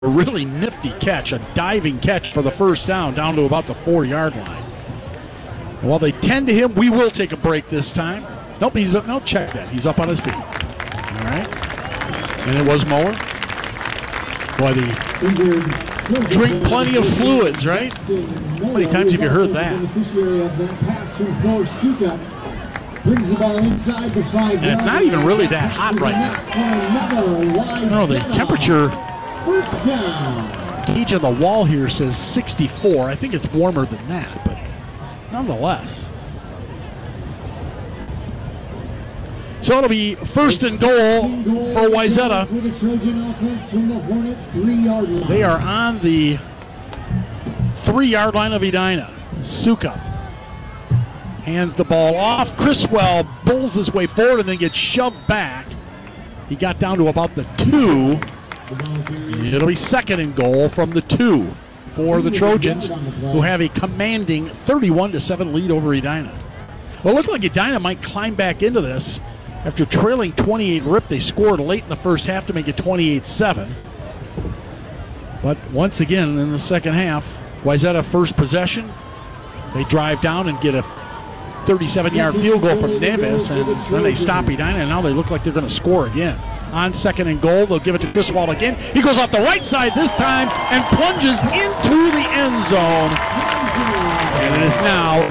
a really nifty catch, a diving catch for the first down to about the 4-yard line. And while they tend to him, we will take a break this time. Nope, he's up. No, check that. He's up on his feet. All right. And it was Mower. Boy, they drink plenty of fluids, right? How many times have you heard that? And it's not even really that hot right now. No, the temperature gauge on the wall here says 64. I think it's warmer than that, but nonetheless. So it'll be first and goal for Wayzata. They are on the 3-yard line of Edina. Sukup hands the ball off. Criswell bulls his way forward and then gets shoved back. He got down to about the 2. It'll be second and goal from the 2 for the Trojans, who have a commanding 31-7 lead over Edina. Well, it looked like Edina might climb back into this. After trailing 28-rip, they scored late in the first half to make it 28-7. But once again, in the second half, Wayzata first possession. They drive down and get a 37-yard field goal from Neves, and then they stop Edina, and now they look like they're going to score again. On second and goal, they'll give it to Griswold again. He goes off the right side this time and plunges into the end zone. And it is now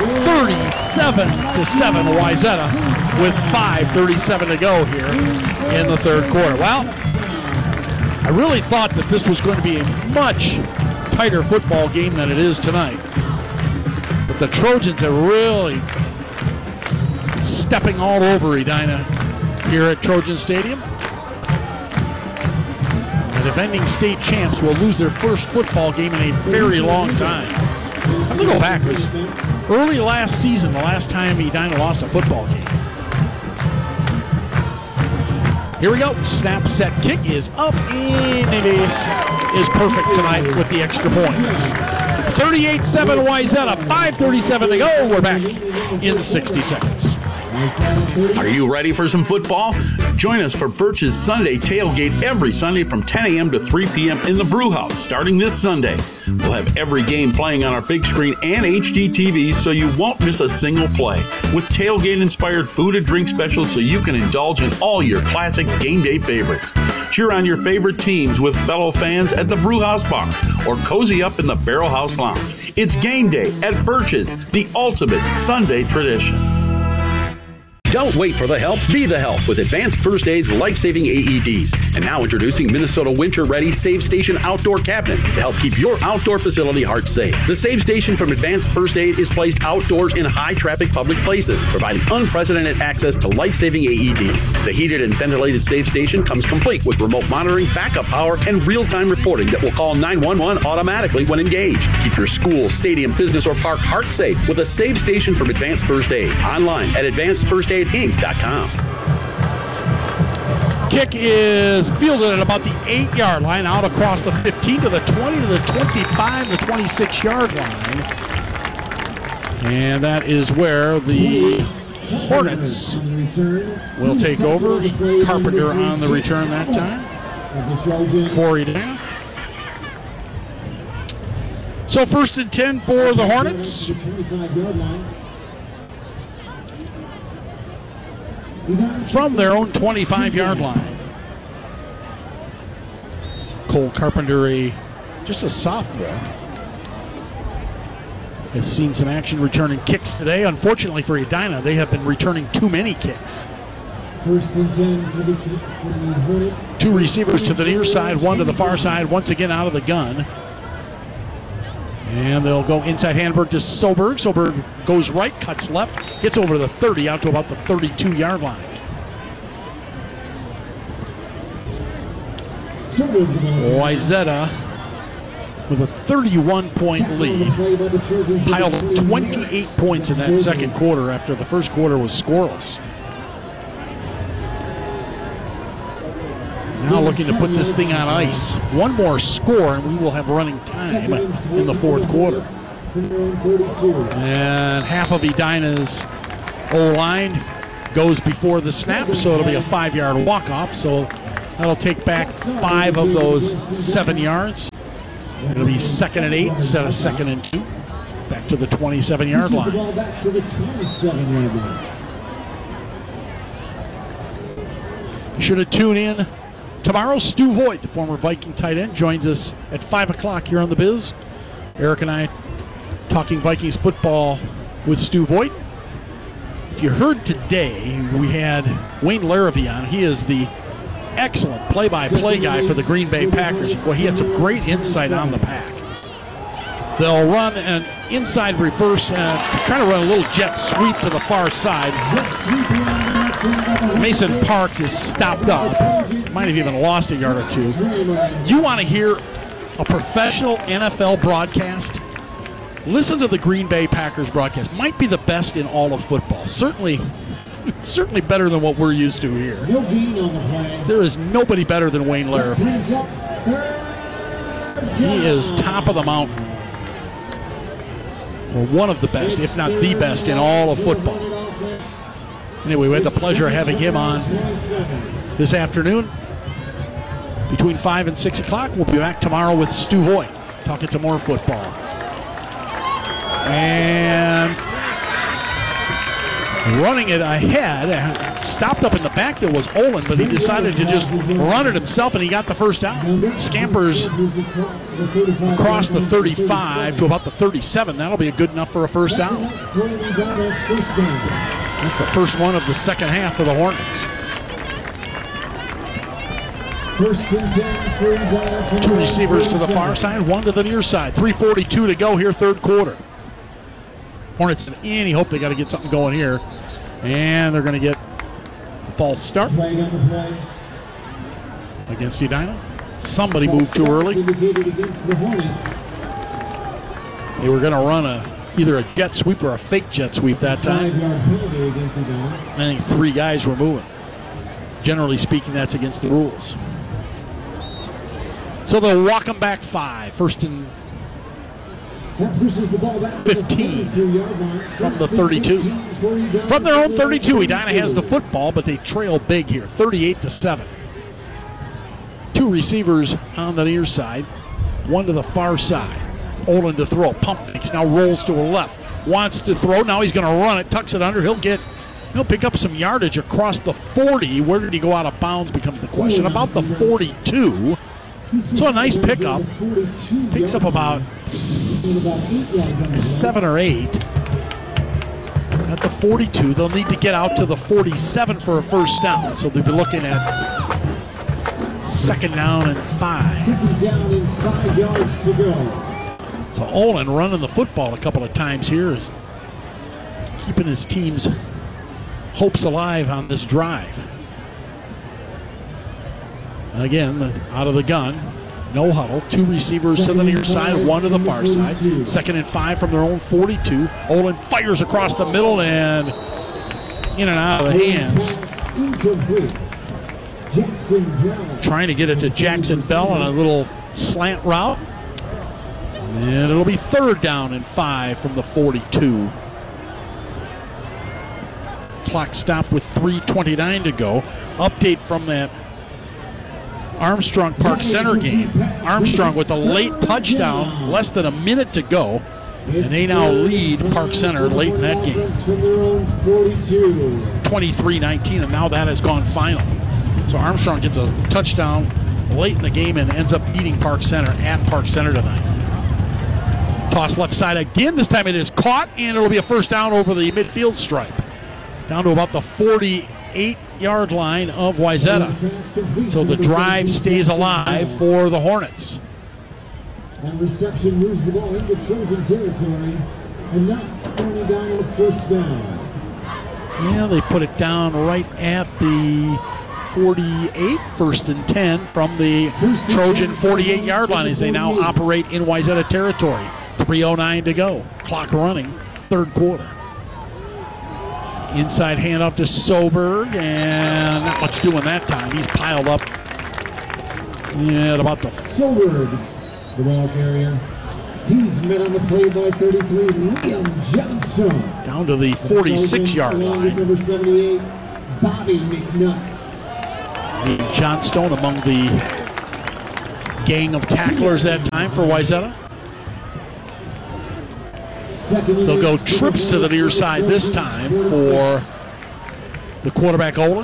37-7 Wayzata with 5:37 to go here in the third quarter. Well, I really thought that this was going to be a much tighter football game than it is tonight. But the Trojans are really stepping all over Edina here at Trojan Stadium. The defending state champs will lose their first football game in a very long time. I have to go back. It was early last season, the last time Edina lost a football game. Here we go. Snap, set, kick is up, and it is perfect tonight with the extra points. 38-7 Wayzata, 5:37 to go. We're back in 60 seconds. Are you ready for some football? Join us for Birch's Sunday Tailgate every Sunday from 10 a.m. to 3 p.m. in the Brew House starting this Sunday. We'll have every game playing on our big screen and HD TVs so you won't miss a single play. With tailgate-inspired food and drink specials so you can indulge in all your classic game day favorites. Cheer on your favorite teams with fellow fans at the Brew House Bar or cozy up in the Barrel House Lounge. It's game day at Birch's, the ultimate Sunday tradition. Don't wait for the help, be the help with Advanced First Aid's life-saving AEDs. And now introducing Minnesota Winter-Ready Save Station Outdoor Cabinets to help keep your outdoor facility heart safe. The Save Station from Advanced First Aid is placed outdoors in high-traffic public places, providing unprecedented access to life-saving AEDs. The heated and ventilated Save Station comes complete with remote monitoring, backup power, and real-time reporting that will call 911 automatically when engaged. Keep your school, stadium, business, or park heart safe with a Save Station from Advanced First Aid. Online at advancedfirstaidinc.com. Kick is fielded at about the 8-yard line, out across the 15 to the 20 to the 25, the 26-yard line. And that is where the Hornets will take over. Carpenter on the return that time for Edina. So first and 10 for the Hornets. From their own 25-yard line. Cole Carpenter, just a sophomore, has seen some action returning kicks today. Unfortunately for Edina, they have been returning too many kicks. First and 10 for the Hornets. Two receivers to the near side, one to the far side, once again out of the gun. And they'll go inside Hanberg to Soberg. Soberg goes right, cuts left, gets over the 30, out to about the 32-yard line. Wayzata with a 31-point lead. Piled up 28 points in that second quarter after the first quarter was scoreless. Now looking to put this thing on ice. One more score and we will have running time in the fourth quarter. And half of Edina's O-line goes before the snap, so it'll be a 5-yard walk-off. So That'll take back 5 of those 7 yards. It'll be 2nd and 8 instead of 2nd and 2. Back to the 27-yard line. The ball back to the 27-yard line. Be sure to tune in tomorrow. Stu Voigt, the former Viking tight end, joins us at 5 o'clock here on The Biz. Eric and I talking Vikings football with Stu Voigt. If you heard today, we had Wayne Larrivee on. He is the excellent play-by-play guy for the Green Bay Packers. Boy, he had some great insight on the pack. They'll run an inside reverse and try to run a little jet sweep to the far side. Mason Parks is stopped up. Might have even lost a yard or two. You want to hear a professional NFL broadcast? Listen to the Green Bay Packers broadcast. Might be the best in all of football. Certainly better than what we're used to here. There is nobody better than Wayne Larrivee. He is top of the mountain. Or one of the best, if not the best, in all of football. Anyway, we had the pleasure of having him on this afternoon. Between 5 and 6 o'clock, we'll be back tomorrow with Stu Voigt, talking some more football. And running it ahead, stopped up in the back there was Olin, but he decided to just run it himself, and he got the first down. Scampers across the 35 to about the 37. That'll be good enough for a first down. That's the first one of the second half for the Hornets. 2 receivers to the far side, 1 to the near side. 3:42 to go here, third quarter. Hornets have any hope they got to get something going here. And they're going to get a false start against Edina. Somebody moved too early. They were going to run either a jet sweep or a fake jet sweep that time. I think 3 guys were moving. Generally speaking, that's against the rules. So they'll walk them back 5. First and 15 from the 32. From their own 32, Edina has the football, but they trail big here, 38-7. 2 receivers on the near side, 1 to the far side. Olin to throw, pump fakes, now rolls to a left, wants to throw, now he's going to run it, tucks it under, he'll pick up some yardage across the 40. Where did he go out of bounds becomes the question. About the 42. So a nice pickup. Picks up about 7 or 8. At the 42, they'll need to get out to the 47 for a first down. So they'll be looking at 2nd down and 5. 2nd down and 5 yards to go. So Olin running the football a couple of times here is keeping his team's hopes alive on this drive. Again, out of the gun, no huddle. 2 receivers to the near side, 1 to the far side. 2nd and 5 from their own 42. Olin fires across the middle and in and out of the hands. Trying to get it to Jackson Bell on a little slant route. And it'll be 3rd down and 5 from the 42. Clock stopped with 3:29 to go. Update from that Armstrong Park Center game. Armstrong with a late touchdown, less than a minute to go, and they now lead Park Center late in that game. 23-19, and now that has gone final. So Armstrong gets a touchdown late in the game and ends up beating Park Center at Park Center tonight. Toss left side again. This time it is caught, and it'll be a first down over the midfield stripe. Down to about the 48-yard line of Wayzata. So the drive stays alive for the Hornets. And reception moves the ball into Trojan territory. Enough only down to the first down. Yeah, they put it down right at the 48, 1st and 10 from the Trojan 48-yard line as they now operate in Wayzata territory. 3:09 to go. Clock running, 3rd quarter. Inside handoff to Soberg, and not much doing that time. He's piled up at about the Soberg, the ball carrier. He's met on the play by 33, Liam Johnson. Down to the 46-yard line. Number 78, Bobby McNutt. John Stone among the gang of tacklers that time for Wayzata. They'll go trips to the near side this time for the quarterback, Olin.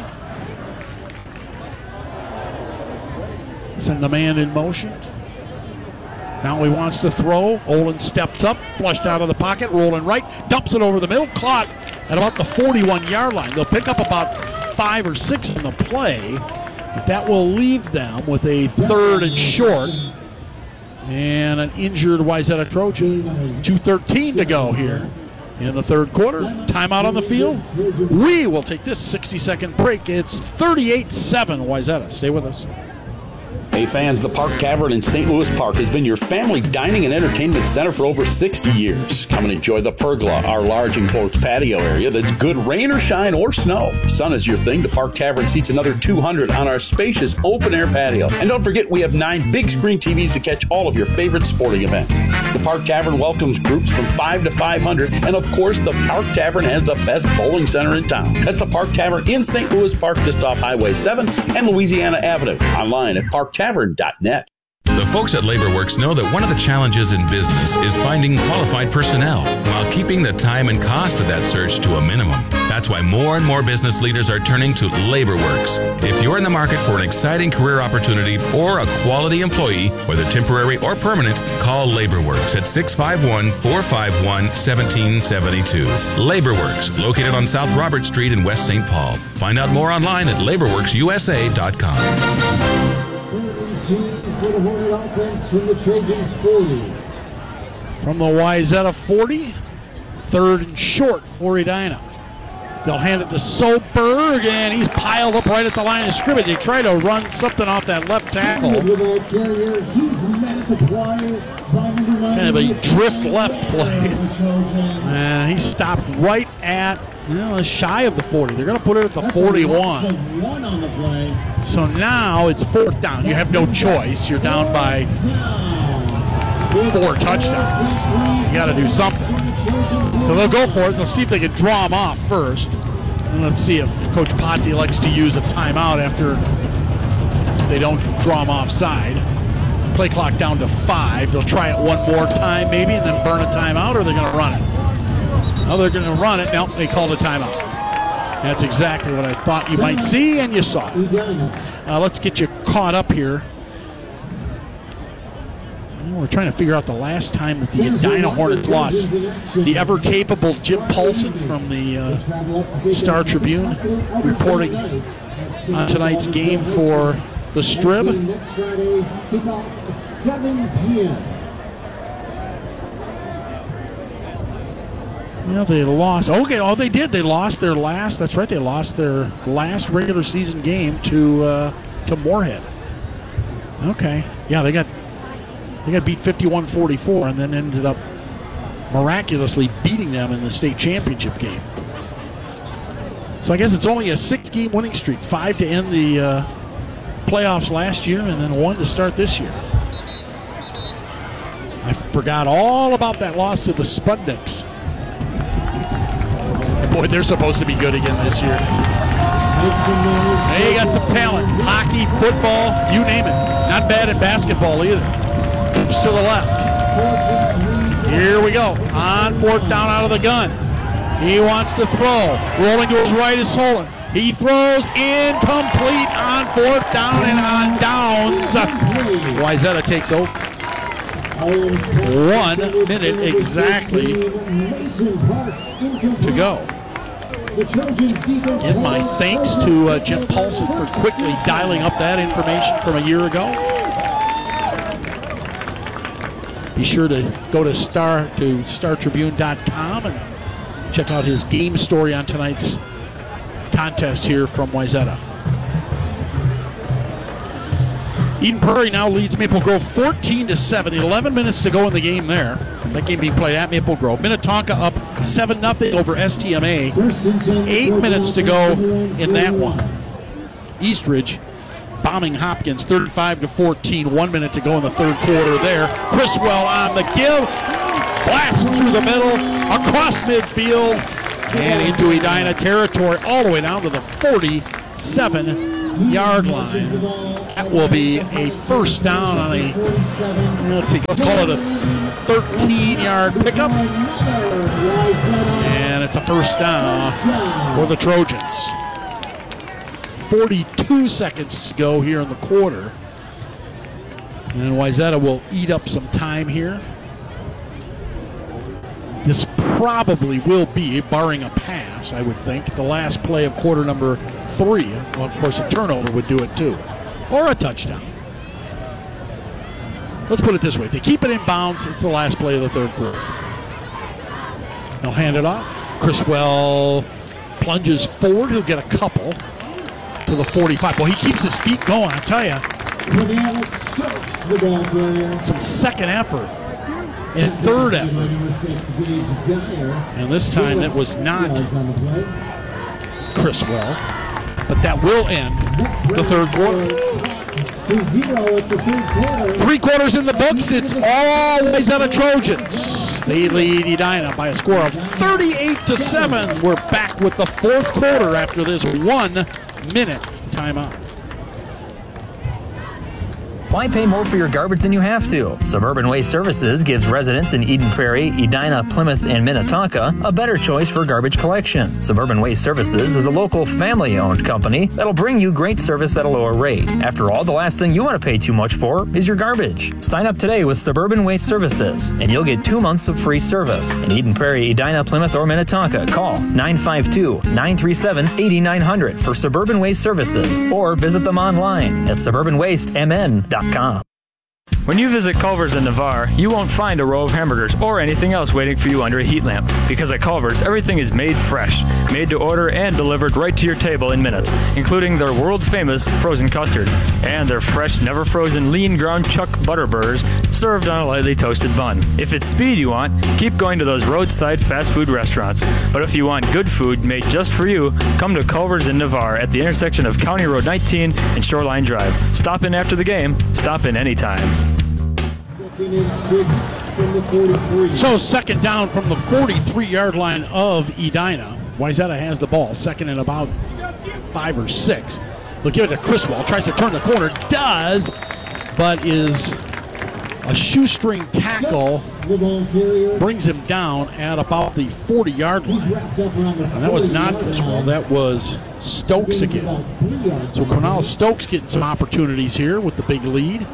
Send the man in motion. Now he wants to throw. Olin steps up, flushed out of the pocket, rolling right, dumps it over the middle, clock at about the 41-yard line. They'll pick up about 5 or 6 in the play, but that will leave them with a 3rd and short and an injured Wayzata Trojan. 2:13 to go here in the third quarter. Timeout on the field. We will take this 60-second break. It's 38-7 Wayzata. Stay with us. Hey fans, the Park Tavern in St. Louis Park has been your family dining and entertainment center for over 60 years. Come and enjoy the pergola, our large enclosed patio area that's good rain or shine or snow. Sun is your thing. The Park Tavern seats another 200 on our spacious open-air patio. And don't forget, we have 9 big screen TVs to catch all of your favorite sporting events. The Park Tavern welcomes groups from 5 to 500, and of course, the Park Tavern has the best bowling center in town. That's the Park Tavern in St. Louis Park, just off Highway 7 and Louisiana Avenue. Online at parktavern.net. The folks at LaborWorks know that one of the challenges in business is finding qualified personnel while keeping the time and cost of that search to a minimum. That's why more and more business leaders are turning to LaborWorks. If you're in the market for an exciting career opportunity or a quality employee, whether temporary or permanent, call LaborWorks at 651-451-1772. LaborWorks, located on South Robert Street in West St. Paul. Find out more online at laborworksusa.com. For the Hornet offense from the Trojans 40. From the Wayzata 40, 3rd and short for Edina. They'll hand it to Solberg, and he's piled up right at the line of scrimmage. They try to run something off that left tackle. Kind of a drift left play. And he stopped right at, shy of the 40. They're going to put it at the 41. So now it's 4th down. You have no choice. You're down by 4 touchdowns. You got to do something. So they'll go for it. They'll see if they can draw them off first. And let's see if Coach Potts likes to use a timeout after they don't draw them offside. Play clock down to 5. They'll try it one more time maybe and then burn a timeout, or they're going to run it. No, they're going to run it. Nope, they called a timeout. That's exactly what I thought you might see, and you saw it. Let's get you caught up here. We're trying to figure out the last time that the Edina Hornets lost. The ever-capable Jim Paulson from the Star Tribune reporting on tonight's game for the Strib. Next Friday, kickoff 7 p.m. Well, they lost. Okay, they did. They lost their last. That's right. They lost their last regular season game to Moorhead. Okay. Yeah, they got beat 51-44 and then ended up miraculously beating them in the state championship game. So I guess it's only a 6-game winning streak. 5 to end the playoffs last year and then 1 to start this year. I forgot all about that loss to the Spudniks. Boy, they're supposed to be good again this year. They got some talent. Hockey, football, you name it. Not bad in basketball either. Oops, to the left. Here we go. On 4th down out of the gun. He wants to throw. Rolling to his right is Solon. He throws incomplete on 4th down and on downs. Wayzata takes over. 1 minute exactly to go. Give my thanks to Jim Paulson for quickly dialing up that information from a year ago. Be sure to go to StarTribune.com and check out his game story on tonight's contest here from Wayzata. Eden Prairie now leads Maple Grove 14-7. 11 minutes to go in the game there. That game being played at Maple Grove. Minnetonka up 7-0 over STMA. 8 minutes to go in that one. Eastridge bombing Hopkins 35-14. 1 minute to go in the third quarter there. Criswell on the give. Blast through the middle, across midfield, and into Edina territory all the way down to the 47 yard line. That will be a first down on a, let's call it a 13-yard pickup. And it's a first down for the Trojans. 42 seconds to go here in the quarter. And Wayzata will eat up some time here. This probably will be, barring a pass, I would think, the last play of quarter number 3. Well, of course, a turnover would do it too. Or a touchdown. Let's put it this way. If they keep it in bounds, it's the last play of the third quarter. They'll hand it off. Chriswell plunges forward. He'll get a couple to the 45. Well, he keeps his feet going, I tell you. Some second effort and third effort. And this time it was not Chriswell, but that will end the third quarter. 3 quarters in the books. It's all Wayzata Trojans. They lead Edina by a score of 38-7. We're back with the fourth quarter after this 1-minute timeout. Why pay more for your garbage than you have to? Suburban Waste Services gives residents in Eden Prairie, Edina, Plymouth, and Minnetonka a better choice for garbage collection. Suburban Waste Services is a local family-owned company that'll bring you great service at a lower rate. After all, the last thing you want to pay too much for is your garbage. Sign up today with Suburban Waste Services, and you'll get 2 months of free service. In Eden Prairie, Edina, Plymouth, or Minnetonka, call 952-937-8900 for Suburban Waste Services, or visit them online at suburbanwastemn.com. When you visit Culver's in Navarre, you won't find a row of hamburgers or anything else waiting for you under a heat lamp. Because at Culver's, everything is made fresh, made to order, and delivered right to your table in minutes, including their world-famous frozen custard and their fresh, never-frozen lean ground chuck butter burgers served on a lightly toasted bun. If it's speed you want, keep going to those roadside fast food restaurants. But if you want good food made just for you, come to Culver's in Navarre at the intersection of County Road 19 and Shoreline Drive. Stop in after the game. Stop in anytime. So second down from the 43-yard line of Edina. Wayzata has the ball. Second and about 5 or 6. They'll give it to Chriswell. Tries to turn the corner. Does, but is a shoestring tackle. Brings him down at about the 40-yard line. And that was not Chriswell. That was Stokes again. So Cornell Stokes getting some opportunities here with the big lead.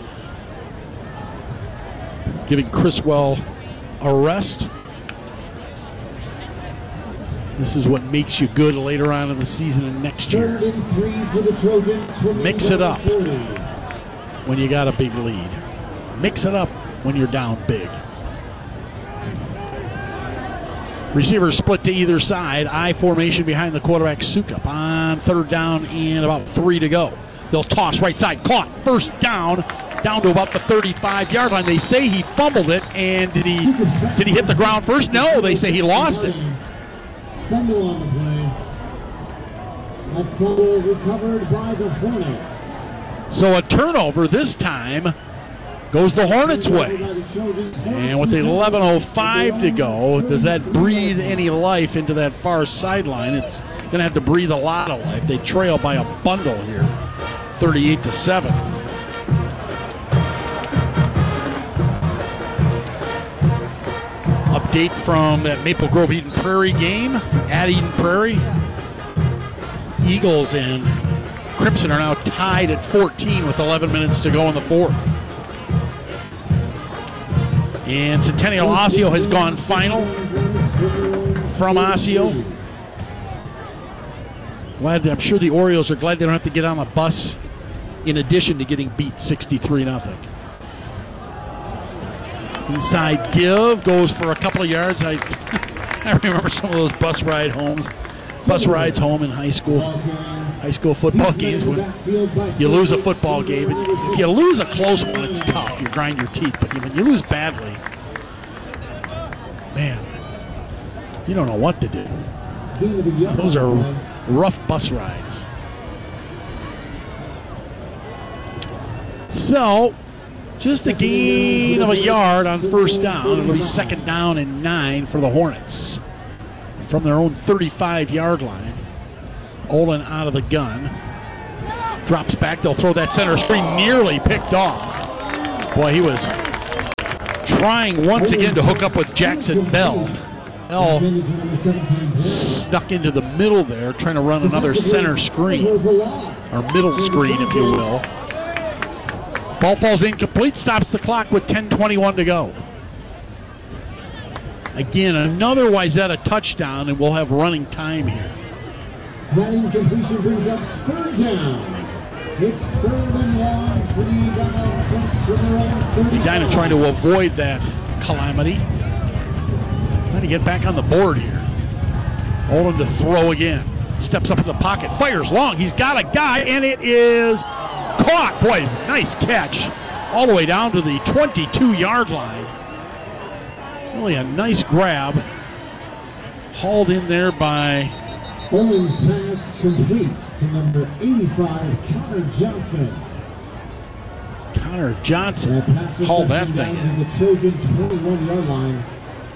Giving Chriswell a rest. This is what makes you good later on in the season and next year. Mix it up when you got a big lead. Mix it up when you're down big. Receivers split to either side. I formation behind the quarterback, Sukup. On third down and about 3 to go. They'll toss right side. Caught. First down. Down to about the 35-yard line. They say he fumbled it, and did he hit the ground first? No, they say he lost it. Fumble on the play. A fumble recovered by the Hornets. So a turnover this time goes the Hornets' way. And with 11:05 to go, does that breathe any life into that far sideline? It's going to have to breathe a lot of life. They trail by a bundle here, 38-7. Update from that Maple Grove Eden Prairie game at Eden Prairie. Eagles and Crimson are now tied at 14 with 11 minutes to go in the fourth. And Centennial Osseo has gone final from Osseo. I'm sure the Orioles are glad they don't have to get on a bus in addition to getting beat 63-0. Inside give, goes for a couple of yards. I remember some of those bus rides home in high school football games when you lose a football game. If you lose a close one, it's tough. You grind your teeth. But when you lose badly, man, you don't know what to do. Those are rough bus rides. So, just a gain of a yard on first down. It'll be second down and 9 for the Hornets. From their own 35-yard line. Olin out of the gun. Drops back. They'll throw that center screen, nearly picked off. Boy, he was trying once again to hook up with Jackson Bell. Bell snuck into the middle there, trying to run another center screen, or middle screen, if you will. Ball falls incomplete, stops the clock with 10:21 to go. Again, another Wayzata touchdown, and we'll have running time here. That incompletion brings up third down. It's third and long for the Edina offense from their own 30. Edina trying to avoid that calamity. Trying to get back on the board here. Olin to throw again. Steps up in the pocket, fires long. He's got a guy, and it is caught. Boy, nice catch. All the way down to the 22-yard line. Really a nice grab. Hauled in there by... Olin's pass complete to number 85, Connor Johnson. Connor Johnson hauled that thing in. The Trojan 21-yard line.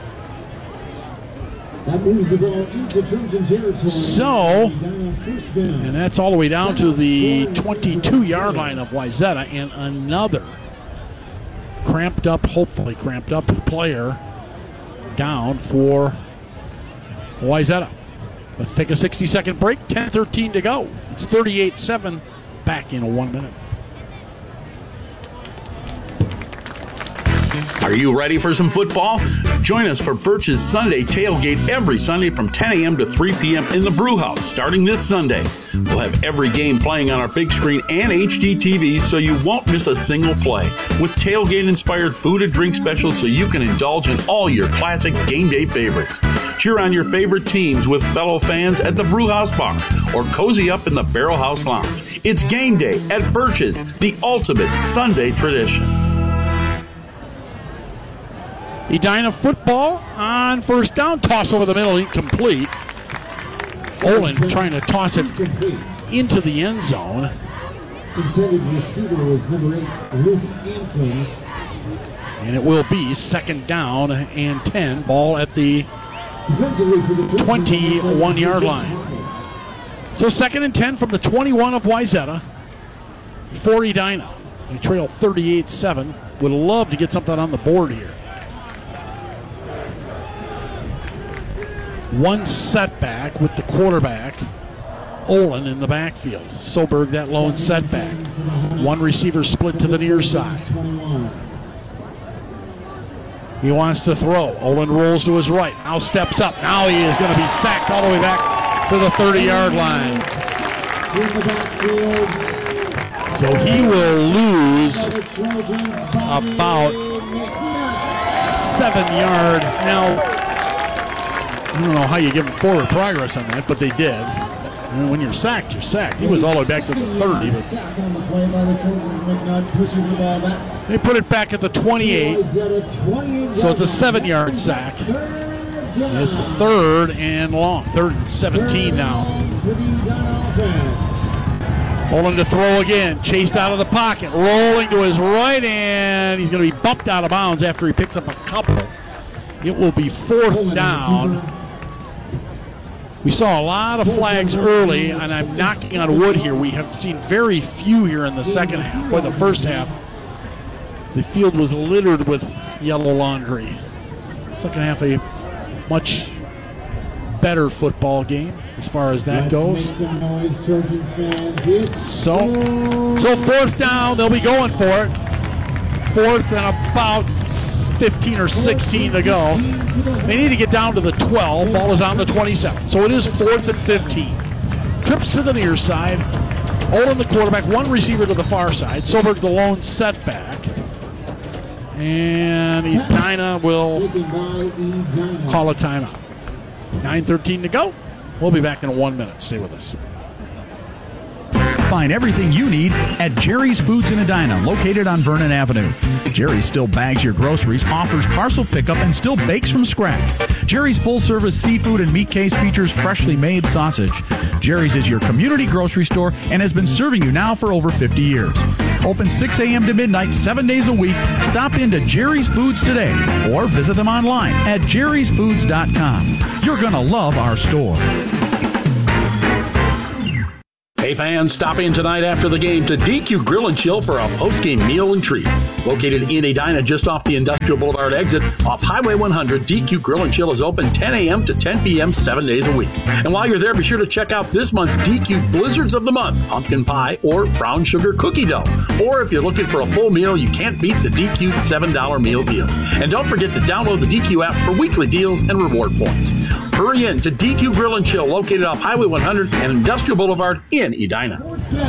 That moves the ball into Trojan territory. So, and that's all the way down to the 22-yard line of Wayzata, and another cramped up, hopefully cramped up player down for Wayzata. Let's take a 60-second break. 10:13 to go. It's 38-7. Back in 1 minute. Are you ready for some football? Join us for Birch's Sunday Tailgate every Sunday from 10 a.m. to 3 p.m. in the Brewhouse starting this Sunday. We'll have every game playing on our big screen and HD TVs so you won't miss a single play. With tailgate-inspired food and drink specials so you can indulge in all your classic game day favorites. Cheer on your favorite teams with fellow fans at the Brewhouse Bar or cozy up in the Barrel House Lounge. It's game day at Birch's, the ultimate Sunday tradition. Edina football on first down. Toss over the middle, incomplete. Olin trying to toss it into the end zone. Intended receiver was number 8, Luke Ansons. And it will be second down and 10. Ball at the 21-yard line. So second and 10 from the 21 of Wayzata for Edina. They trail 38-7. Would love to get something on the board here. One setback with the quarterback, Olin, in the backfield. Soberg, that lone setback. One receiver split to the near side. He wants to throw. Olin rolls to his right. Now steps up. Now he is going to be sacked all the way back to the 30-yard line. So he will lose about 7 yards. Now, I don't know how you give them forward progress on that, but they did. And when you're sacked, you're sacked. He was all the way back to the 30. But they put it back at the 28. So it's a 7-yard sack. It's third and long. Third and 17 now. Olin to throw again. Chased out of the pocket. Rolling to his right, and he's going to be bumped out of bounds after he picks up a couple. It will be fourth down. We saw a lot of flags early, and I'm knocking on wood here. We have seen very few here in the second half, or the first half. The field was littered with yellow laundry. Second half, a much better football game as far as that goes. So fourth down, they'll be going for it. Fourth and about 15 or 16 to go. They need to get down to the 12. Ball is on the 27. So it is fourth and 15. Trips to the near side. Olin the quarterback, one receiver to the far side. Soberg the lone setback. And Edina will call a timeout. 9:13 to go. We'll be back in 1 minute. Stay with us. Find everything you need at Jerry's Foods in Edina, located on Vernon Avenue. Jerry's still bags your groceries, offers parcel pickup, and still bakes from scratch. Jerry's full-service seafood and meat case features freshly made sausage. Jerry's is your community grocery store and has been serving you now for over 50 years. Open 6 a.m. to midnight, 7 days a week. Stop into Jerry's Foods today or visit them online at jerrysfoods.com. You're going to love our store. Hey fans, stop in tonight after the game to DQ Grill and Chill for a post-game meal and treat. Located in Edina just off the Industrial Boulevard exit off Highway 100, DQ Grill and Chill is open 10 a.m. to 10 p.m. 7 days a week. And while you're there, be sure to check out this month's DQ Blizzards of the Month, pumpkin pie or brown sugar cookie dough. Or if you're looking for a full meal, you can't beat the DQ $7 meal deal. And don't forget to download the DQ app for weekly deals and reward points. Hurry in to DQ Grill and Chill, located off Highway 100 and Industrial Boulevard in Edina.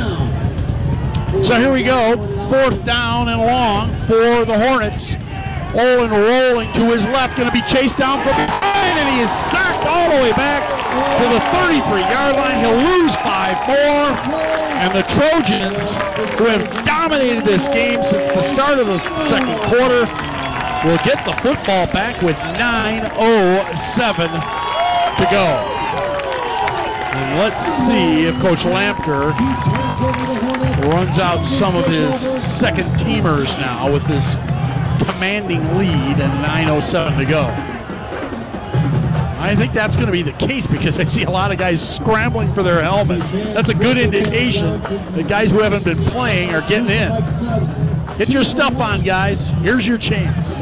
So here we go. 4th down and long for the Hornets. Olin rolling to his left, going to be chased down from behind, and he is sacked all the way back to the 33-yard line. He'll lose 5 more. And the Trojans, who have dominated this game since the start of the second quarter, will get the football back with 9:07 to go. And let's see if Coach Lampker runs out some of his second teamers now with this commanding lead and 9:07 to go. I think that's going to be the case because I see a lot of guys scrambling for their helmets. That's a good indication that guys who haven't been playing are getting in. Get your stuff on, guys. Here's your chance.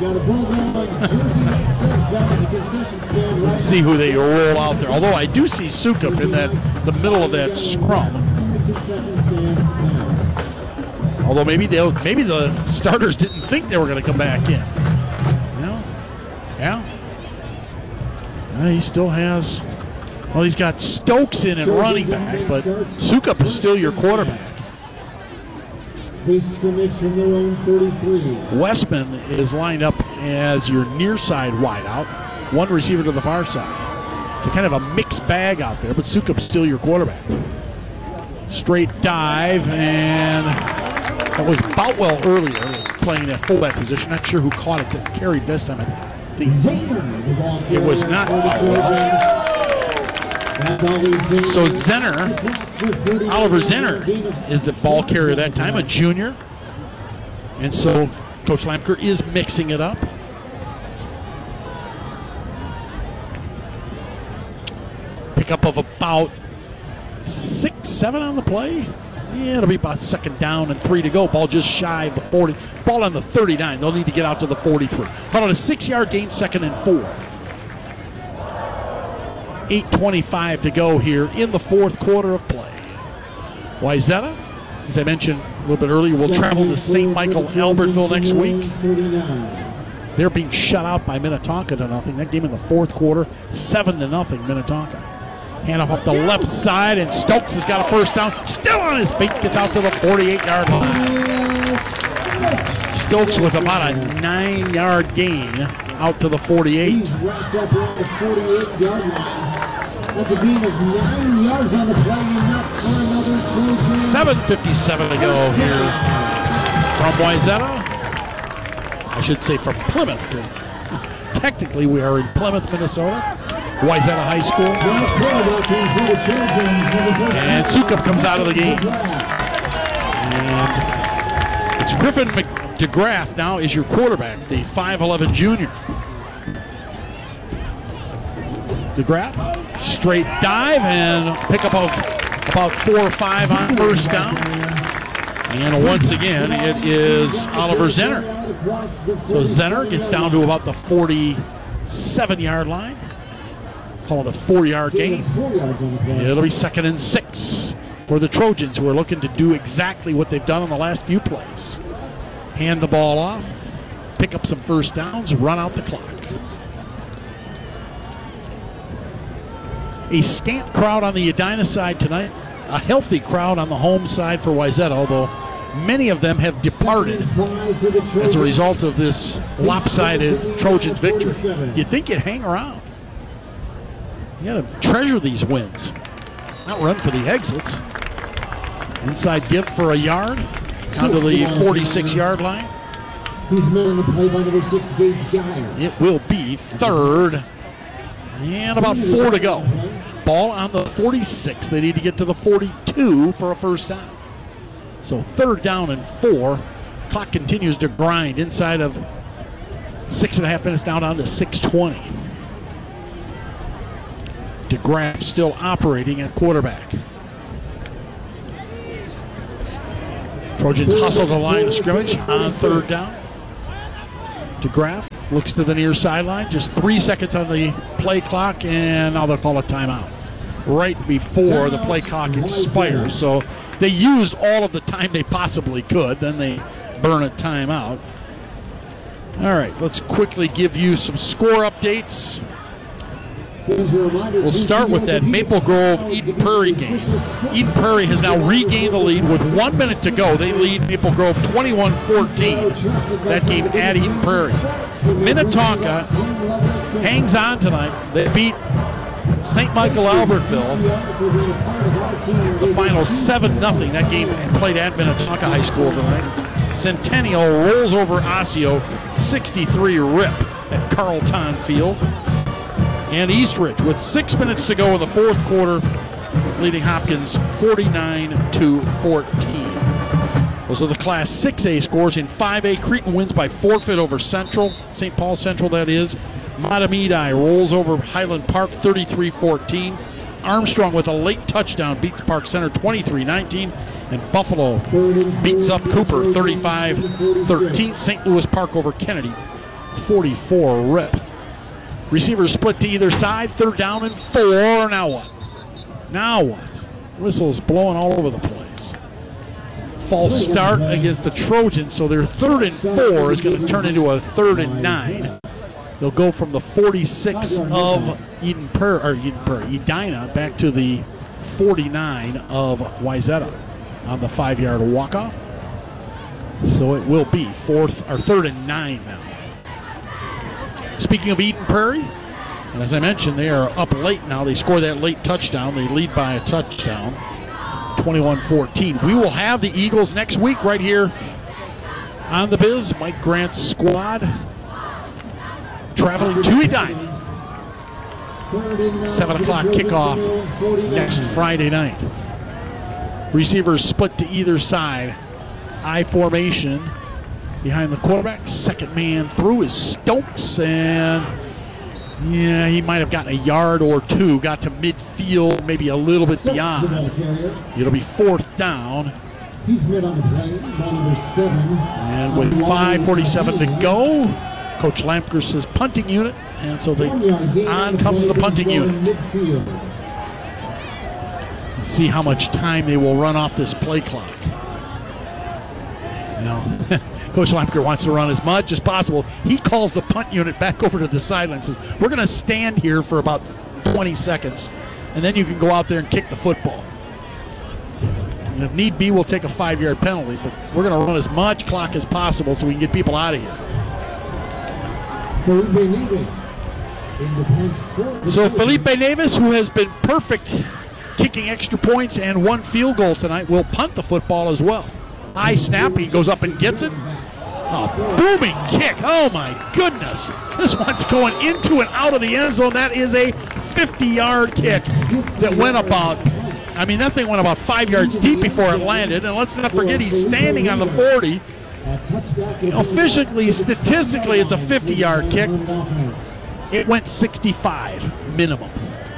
Let's see who they roll out there. Although I do see Sukup in the middle of that scrum. Although maybe the starters didn't think they were going to come back in. Yeah. He still has. Well, he's got Stokes in and running back, but Sukup is still your quarterback. Scrimmage from their own 33. Westman is lined up as your near side wideout, one receiver to the far side. So kind of a mixed bag out there, but Sukup's still your quarterback. Straight dive, and that was Boutwell earlier playing that fullback position. Not sure who caught it that carried this time. I think it was not Boutwell. So Oliver Zenner is the ball carrier that time, a junior. And so Coach Lampker is mixing it up. Pickup of about 6-7 on the play. Yeah, it'll be about 2nd down and 3 to go. Ball just shy of the 40. Ball on the 39. They'll need to get out to the 43. About a 6-yard gain, 2nd and 4. 8:25 to go here in the 4th quarter of play. Wayzata, as I mentioned a little bit earlier, will travel to St. Michael, Albertville next week. They're being shut out by Minnetonka to nothing. That game in the 4th quarter, 7-0 Minnetonka. Handoff up the left side, and Stokes has got a 1st down. Still on his feet, gets out to the 48-yard line. Stokes with about a 9-yard gain out to the 48. He's wrapped up around the 48-yard line. That's a gain of 9 yards on the play, and not for another 7:57 to go here from Wayzata. I should say from Plymouth. Technically, we are in Plymouth, Minnesota. Wayzata High School. And Sukup comes out of the game. And it's Griffin DeGraff now is your quarterback, the 5'11 junior. DeGraff, straight dive and pick up of about 4 or 5 on 1st down. And once again, it is Oliver Zenner. So Zenner gets down to about the 47-yard line. Call it a 4-yard gain. It'll be 2nd and 6 for the Trojans, who are looking to do exactly what they've done in the last few plays. Hand the ball off, pick up some 1st downs, run out the clock. A scant crowd on the Edina side tonight. A healthy crowd on the home side for Wayzata, although many of them have departed as a result of this lopsided Trojans victory. You'd think you'd hang around. You got to treasure these wins, not run for the exits. Inside give for a yard, down to the 46-yard line. He's met on the play by number 6, Gage Geyer. It will be 3rd and about 4 to go. Ball on the 46. They need to get to the 42 for a 1st down. So 3rd down and 4. Clock continues to grind inside of 6.5 minutes, now down to 6:20. DeGraff still operating at quarterback. Trojans hustle the line of scrimmage on third down. DeGraff looks to the near sideline. Just 3 seconds on the play clock, and now they'll call a timeout right before the play clock expires. So they used all of the time they possibly could. Then they burn a timeout. All right, let's quickly give you some score updates. We'll start with that Maple Grove Eden Prairie game. Eden Prairie has now regained the lead with 1 minute to go. They lead Maple Grove 21-14. That game at Eden Prairie. Minnetonka hangs on tonight. They beat St. Michael Albertville. The final 7-0. That game played at Minnetonka High School tonight. Centennial rolls over Osseo 63-rip at Carlton Field. And Eastridge, with 6 minutes to go in the fourth quarter, leading Hopkins 49-14. Those are the Class 6A scores. In 5A, Cretan wins by forfeit over Central, St. Paul Central, that is. Matamidi rolls over Highland Park 33-14. Armstrong with a late touchdown beats Park Center 23-19. And Buffalo beats up Cooper 35-13. St. Louis Park over Kennedy 44-rip. Receivers split to either side. Third down and 4. Now what? Now what? Whistles blowing all over the place. False start against the Trojans, so their 3rd and 4 is going to turn into a 3rd and 9. They'll go from the 46 of Edina back to the 49 of Wayzata on the 5-yard walk-off. So it will be 3rd and 9 now. Speaking of Eden Prairie, and as I mentioned, they are up late now. They score that late touchdown. They lead by a touchdown, 21-14. We will have the Eagles next week right here on the Biz. Mike Grant's squad traveling to Edina. 7 o'clock kickoff next Friday night. Receivers split to either side. I formation. Behind the quarterback, second man through is Stokes, and yeah, he might have gotten a yard or two, got to midfield, maybe a little bit beyond. It'll be 4th down. He's made on the play, number 7. And with 5:47 to go, Coach Lampker says punting unit, and so on comes the punting unit. Let's see how much time they will run off this play clock. You know, Coach Lampker wants to run as much as possible. He calls the punt unit back over to the sideline and says, we're going to stand here for about 20 seconds, and then you can go out there and kick the football. And if need be, we'll take a 5-yard penalty, but we're going to run as much clock as possible so we can get people out of here. So Felipe Neves, who has been perfect kicking extra points and 1 field goal tonight, will punt the football as well. High snap, he goes up and gets it. Oh, booming kick. Oh, my goodness. This one's going into and out of the end zone. That is a 50-yard kick that went about, I mean, that thing went about 5 yards deep before it landed. And let's not forget, he's standing on the 40. You know, physically, statistically, it's a 50-yard kick. It went 65 minimum.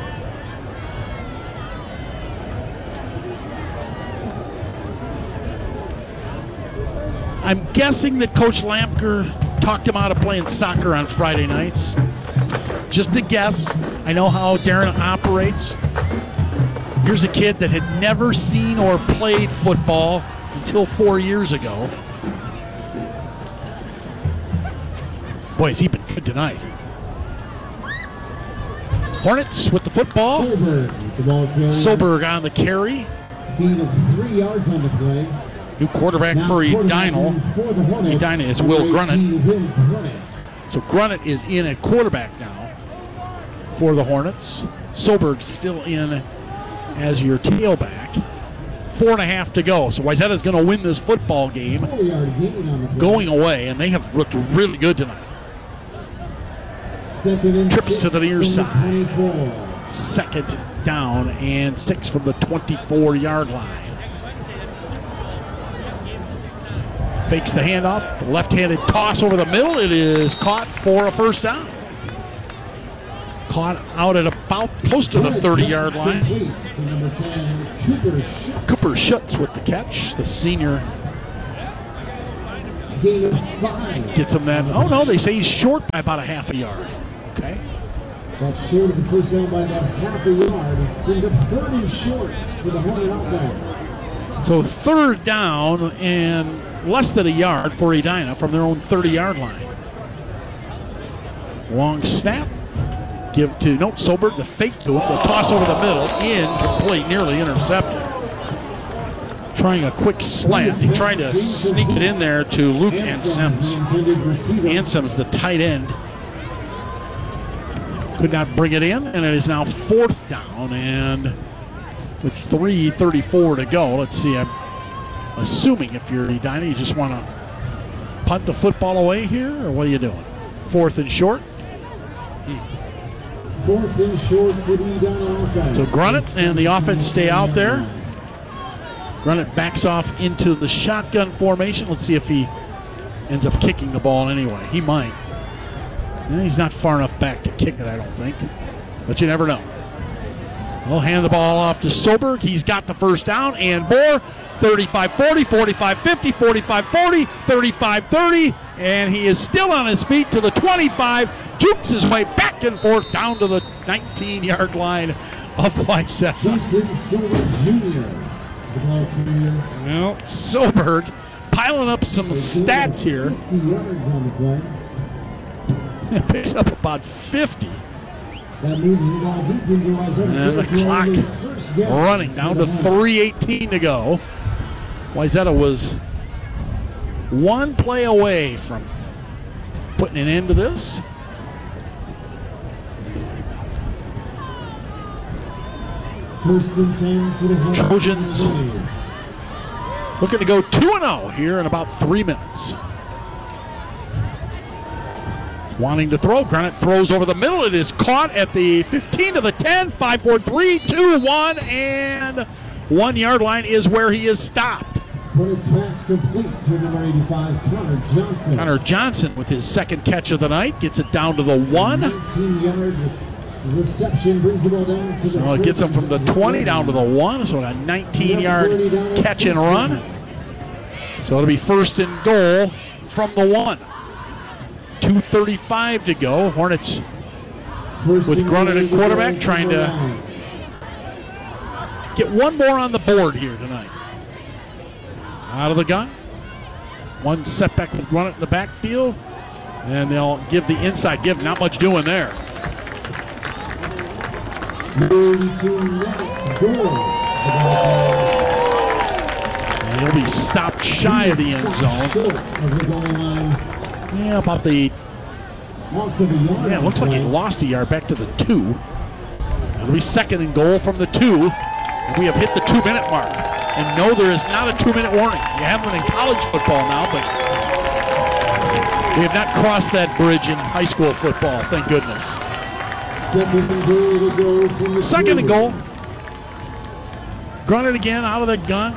I'm guessing that Coach Lampker talked him out of playing soccer on Friday nights. Just a guess. I know how Darren operates. Here's a kid that had never seen or played football until 4 years ago. Boy, has he been good tonight. Hornets with the football. Solberg on the carry. Gain of 3 yards on the play. New quarterback for Edina. Edina is Will Grunnett. So Grunnett is in at quarterback now for the Hornets. Solberg still in as your tailback. 4.5 to go. So Wayzata's going to win this football game going away, and they have looked really good tonight. Trips to the near side. 2nd down and 6 from the 24-yard line. Fakes the handoff, the left-handed toss over the middle. It is caught for a 1st down. Caught out at about close to the 30-yard line. Cooper Schutz with the catch, the senior gain of 5. Gets him that. Oh, no, they say he's short by about a half a yard. Okay. That's short of the first down by about half a yard. Brings up 3rd and short for the Hornet offense. So 3rd down and less than a yard for Edina from their own 30-yard line. Long snap. Give to, Soberg, the fake to him. The toss over the middle. Incomplete, nearly intercepted. Trying a quick slant. He tried to sneak it in there to Luke Ansems. Ansems, the tight end, could not bring it in, and it is now 4th down. And with 3:34 to go, let's see, I'm assuming if you're Edina, you just want to punt the football away here, or what are you doing? 4th and short? 4th and short for the Edina offense. So Grunnett and the offense stay out there. Grunnett backs off into the shotgun formation. Let's see if he ends up kicking the ball anyway. He might. He's not far enough back to kick it, I don't think. But you never know. We'll hand the ball off to Soberg. He's got the first down and more. 35-40, 45-50, 45-40, 35-30. And he is still on his feet to the 25. Jukes his way back and forth down to the 19-yard line of Wayzata. Justin Soberg Jr. Well, Soberg piling up some stats here. 50 yards on the play. It picks up about 50. That moves the ball deep into Wayzata. And the clock running down to 3:18 to go. Wayzata was one play away from putting an end to this. First and 10 for the Trojans looking to go 2-0 here in about 3 minutes. Wanting to throw. Grunnett throws over the middle. It is caught at the 15 to the 10. 5, 4, 3, 2, 1, and 1 yard line is where he is stopped. Pass complete to number 85, Connor Johnson. Connor Johnson with his second catch of the night gets it down to the 1. 19-yard reception brings the ball down to the So it gets him from the 20 down to the 1. So a 19-yard catch and run. So it'll be 1st and goal from the 1. 2:35 to go. Hornets with Grunnett at quarterback trying to get one more on the board here tonight. Out of the gun. One setback with Grunnett in the backfield. And they'll give the inside give. Not much doing there. 32 minutes goal. And he'll be stopped shy of the end zone. Yeah, about the. Yeah, it looks like he lost a yard back to the 2. It'll be 2nd and goal from the 2. And we have hit the 2-minute mark. And no, there is not a 2-minute warning. You have them in college football now, but we have not crossed that bridge in high school football, thank goodness. 2nd and goal to go from the 2nd and goal. Grunnett again out of the gun.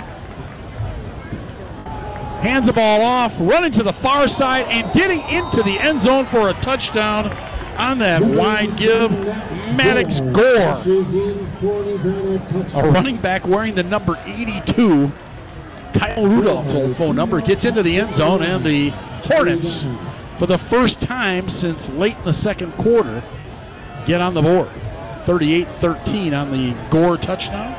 Hands the ball off, running to the far side, and getting into the end zone for a touchdown on that wide give. Maddox Gore, a running back wearing the number 82. Kyle Rudolph's old phone number gets into the end zone, and the Hornets, for the first time since late in the 2nd quarter, get on the board. 38-13 on the Gore touchdown.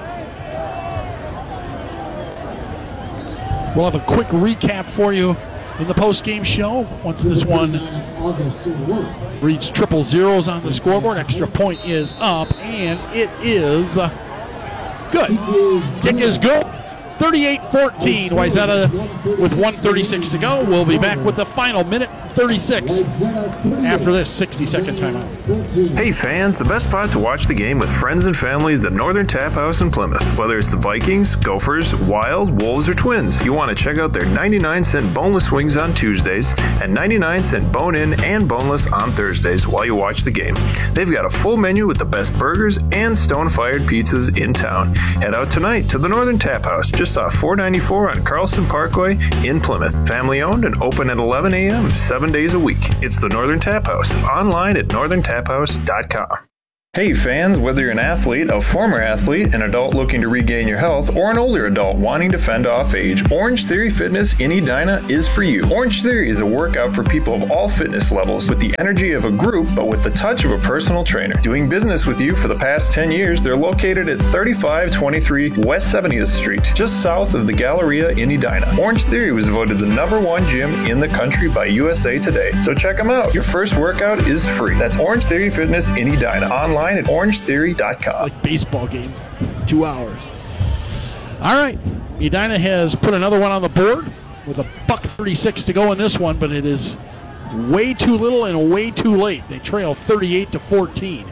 We'll have a quick recap for you in the post-game show once this one reads triple zeros on the scoreboard. Extra point is up, and it is good. Kick is good. 38-14. Wayzata with 1:36 to go. We'll be back with the final minute 36 after this 60-second timeout. Hey fans, the best spot to watch the game with friends and family is the Northern Tap House in Plymouth. Whether it's the Vikings, Gophers, Wild, Wolves, or Twins, you want to check out their 99-cent boneless wings on Tuesdays and 99-cent bone-in and boneless on Thursdays while you watch the game. They've got a full menu with the best burgers and stone-fired pizzas in town. Head out tonight to the Northern Tap House, just off 494 on Carlson Parkway in Plymouth. Family owned and open at 11 a.m. 7 days a week. It's the Northern Tap House. Online at northerntaphouse.com. Hey fans, whether you're an athlete, a former athlete, an adult looking to regain your health, or an older adult wanting to fend off age, Orange Theory Fitness in Edina is for you. Orange Theory is a workout for people of all fitness levels with the energy of a group but with the touch of a personal trainer. Doing business with you for the past 10 years, they're located at 3523 West 70th Street, just south of the Galleria in Edina. Orange Theory was voted the #1 gym in the country by USA Today, so check them out. Your first workout is free. That's Orange Theory Fitness in Edina, online at orangetheory.com. Like baseball game, 2 hours. All right, Edina has put another one on the board with $1:36 to go in this one, but it is way too little and way too late. They trail 38-14.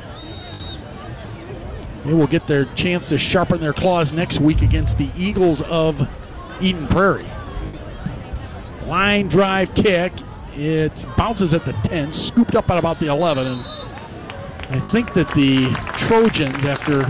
They will get their chance to sharpen their claws next week against the Eagles of Eden Prairie. Line drive kick. It bounces at the 10, scooped up at about the 11, and I think that the Trojans, after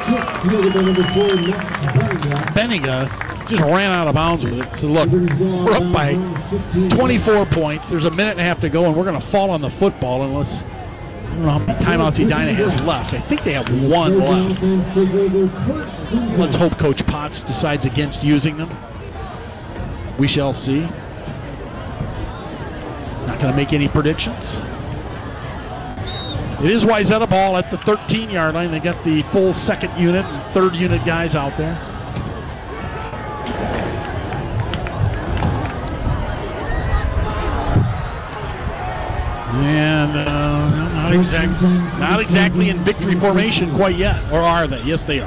Benninga just ran out of bounds with it. So look, we're up by 24 points. There's a minute and a half to go, and we're going to fall on the football unless, I don't know how many timeouts Edina has left. I think they have one left. Let's hope Coach Potts decides against using them. We shall see. Not going to make any predictions. It is Wayzata ball at the 13-yard line. They got the full second unit and third unit guys out there. And not exactly in victory formation quite yet. Or are they? Yes, they are.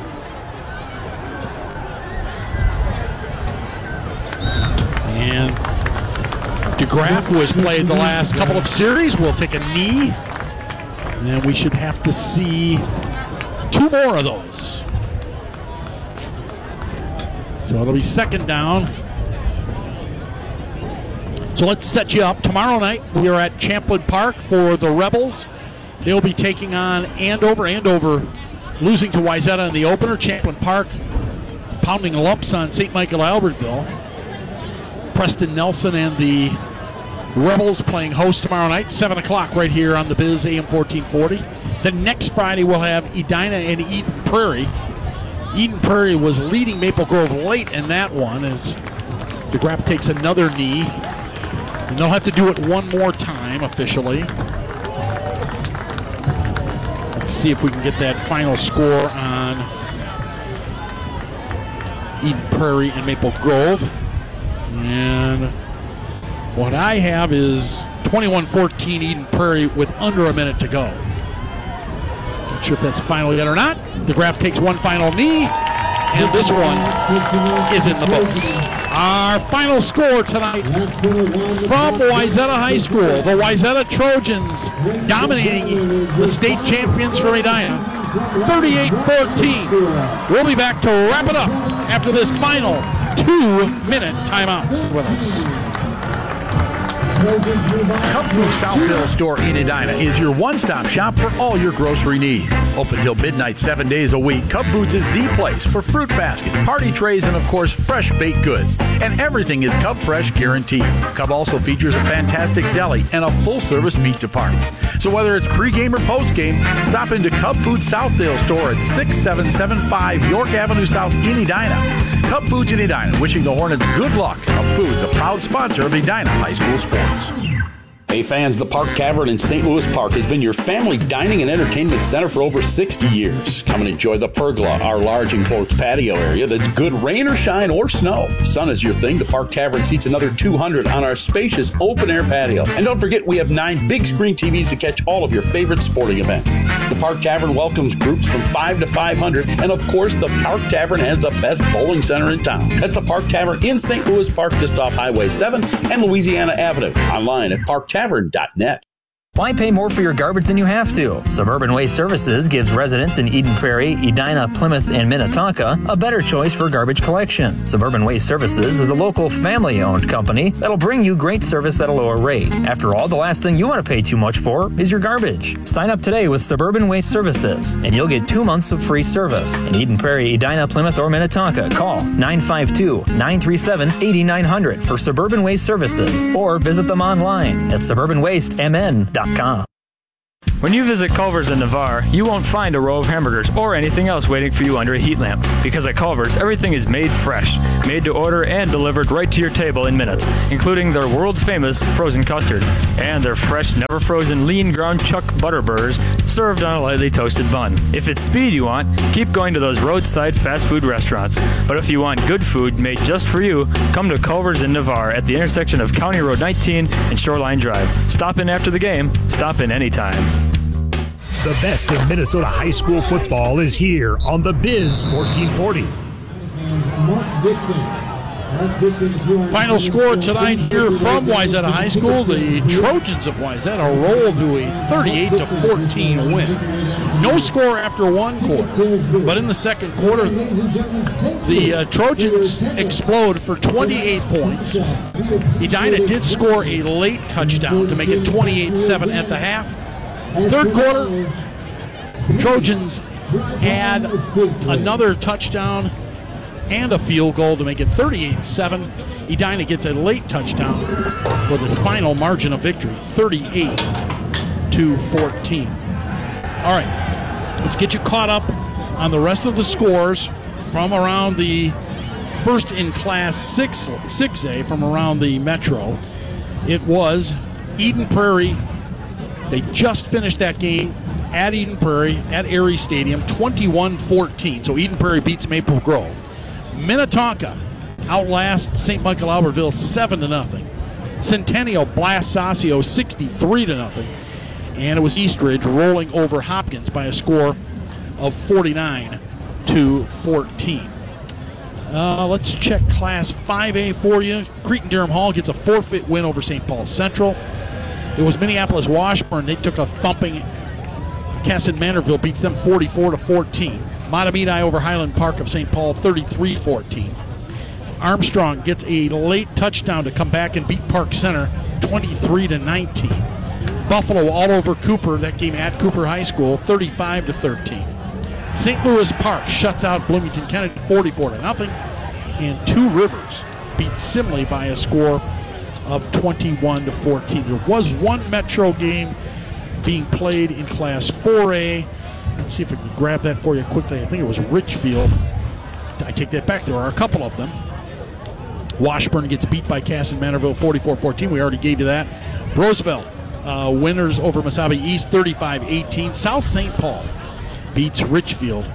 And DeGraff, who has played the last couple of series, will take a knee. And we should have to see 2 more of those. So it'll be second down. So let's set you up. Tomorrow night we are at Champlin Park for the Rebels. They'll be taking on Andover. Andover losing to Wayzata in the opener. Champlin Park pounding lumps on St. Michael Albertville. Preston Nelson and the Rebels playing host tomorrow night, 7 o'clock right here on the Biz AM 1440. Then next Friday we'll have Edina and Eden Prairie. Eden Prairie was leading Maple Grove late in that one as DeGraff takes another knee. And they'll have to do it one more time officially. Let's see if we can get that final score on Eden Prairie and Maple Grove. And what I have is 21-14 Eden Prairie with under a minute to go. Not sure if that's final yet or not. DeGraff takes one final knee, and this one is in the books. Our final score tonight from Wayzata High School. The Wayzata Trojans dominating the state champions from Edina, 38-14. We'll be back to wrap it up after this final 2-minute timeouts with us. Cub Food Southdale store in Edina is your one-stop shop for all your grocery needs. Open till midnight 7 days a week, Cub Foods is the place for fruit basket, party trays, and of course, fresh baked goods. And everything is Cub Fresh guaranteed. Cub also features a fantastic deli and a full-service meat department. So whether it's pregame or postgame, stop into Cub Food Southdale store at 6775 York Avenue South in Edina. Cub Foods in Edina, wishing the Hornets good luck. Cub Foods, a proud sponsor of Edina High School sports. Hey fans, the Park Tavern in St. Louis Park has been your family dining and entertainment center for over 60 years. Come and enjoy the pergola, our large enclosed patio area that's good rain or shine or snow. Sun is your thing. The Park Tavern seats another 200 on our spacious open-air patio. And don't forget, we have 9 big screen TVs to catch all of your favorite sporting events. The Park Tavern welcomes groups from 5 to 500, and of course, the Park Tavern has the best bowling center in town. That's the Park Tavern in St. Louis Park, just off Highway 7 and Louisiana Avenue. Online at parktavern.net. Why pay more for your garbage than you have to? Suburban Waste Services gives residents in Eden Prairie, Edina, Plymouth, and Minnetonka a better choice for garbage collection. Suburban Waste Services is a local family-owned company that'll bring you great service at a lower rate. After all, the last thing you want to pay too much for is your garbage. Sign up today with Suburban Waste Services, and you'll get 2 months of free service. In Eden Prairie, Edina, Plymouth, or Minnetonka, call 952-937-8900 for Suburban Waste Services, or visit them online at suburbanwastemn.com. When you visit Culver's in Navarre, you won't find a row of hamburgers or anything else waiting for you under a heat lamp. Because at Culver's, everything is made fresh, made to order, and delivered right to your table in minutes, including their world-famous frozen custard and their fresh, never-frozen lean ground chuck butter burgers served on a lightly toasted bun. If it's speed you want, keep going to those roadside fast food restaurants. But if you want good food made just for you, come to Culver's in Navarre at the intersection of County Road 19 and Shoreline Drive. Stop in after the game. Stop in anytime. The best in Minnesota high school football is here on the Biz 1440. Mark Dixon. Final score tonight here from Wayzata High School. The Trojans of Wayzata roll to a 38-14 win. No score after one quarter, but in the second quarter, the Trojans explode for 28 points. Edina did score a late touchdown to make it 28-7 at the half. Third quarter, Trojans add another touchdown and a field goal to make it 38-7. Edina gets a late touchdown for the final margin of victory, 38-14. All right, let's get you caught up on the rest of the scores from around the first in Class 6A from around the Metro. It was Eden Prairie. They just finished that game at Eden Prairie at Erie Stadium, 21-14. So Eden Prairie beats Maple Grove. Minnetonka outlasts St. Michael Albertville 7-0. Centennial blasts Osseo 63-0. And it was Eastridge rolling over Hopkins by a score of 49-14. Let's check Class 5A for you. Cretin-Derham Hall gets a forfeit win over St. Paul Central. It was Minneapolis Washburn. They took a thumping. Casson Manorville beats them 44-14. Matamidi over Highland Park of St. Paul 33-14. Armstrong gets a late touchdown to come back and beat Park Center 23-19. Buffalo all over Cooper, that game at Cooper High School, 35-13. St. Louis Park shuts out Bloomington Kennedy 44-0. And Two Rivers beats Simley by a score of 21-14. There was one Metro game being played in Class 4A. Let's see if I can grab that for you quickly. I think it was Richfield. I take that back. There are a couple of them. Washburn gets beat by Casson Manorville 44-14. We already gave you that. Roosevelt winners over Mesabi East 35-18. South St. Paul beats Richfield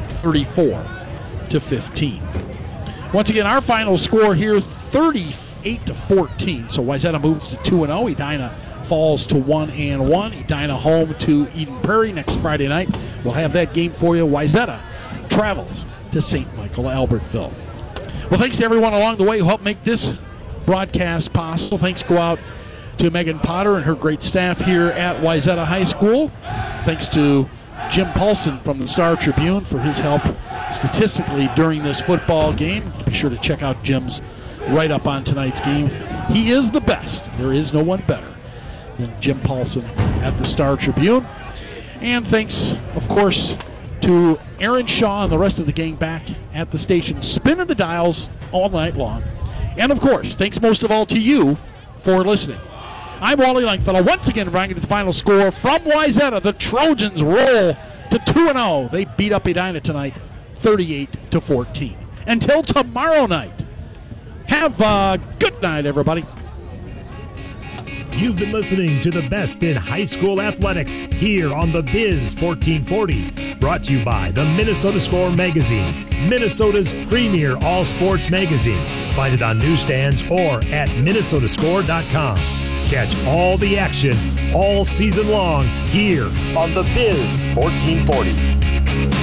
34-15. Once again, our final score here, 38-14. So Wayzata moves to 2-0. Edina falls to 1-1. Edina home to Eden Prairie next Friday night. We'll have that game for you. Wayzata travels to St. Michael Albertville. Well, thanks to everyone along the way who helped make this broadcast possible. Thanks go out to Megan Potter and her great staff here at Wayzata High School. Thanks to Jim Paulson from the Star Tribune for his help statistically during this football game. Be sure to check out Jim's write-up on tonight's game. He is the best. There is no one better than Jim Paulson at the Star Tribune. And thanks, of course, to Aaron Shaw and the rest of the gang back at the station, spinning the dials all night long. And, of course, thanks most of all to you for listening. I'm Wally Langfellow, once again bringing you the final score from Wayzata. The Trojans roll to 2-0. They beat up Edina tonight, 38-14. Until tomorrow night, have a good night, everybody. You've been listening to the best in high school athletics here on the Biz 1440. Brought to you by the Minnesota Score Magazine, Minnesota's premier all-sports magazine. Find it on newsstands or at minnesotascore.com. Catch all the action all season long here on the Biz 1440.